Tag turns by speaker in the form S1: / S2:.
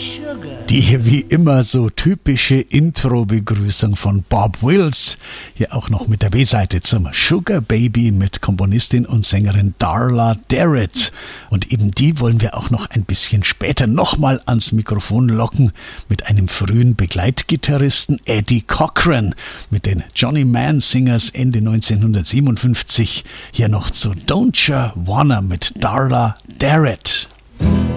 S1: Die wie immer so typische Intro-Begrüßung von Bob Wills. Hier auch noch mit der B-Seite zum Sugar Baby mit Komponistin und Sängerin Darla Darrett. Und eben die wollen wir auch noch ein bisschen später nochmal ans Mikrofon locken mit einem frühen Begleitgitarristen Eddie Cochran mit den Johnny Mann Singers Ende 1957. Hier noch zu Don't Ya Wanna mit Darla Darrett.